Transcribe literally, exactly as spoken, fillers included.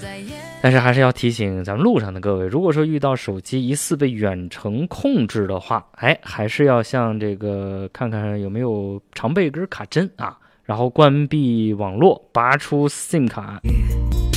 但是还是要提醒咱们路上的各位，如果说遇到手机疑似被远程控制的话，哎，还是要像这个看看有没有常备根卡针啊，然后关闭网络，拔出 SIM 卡。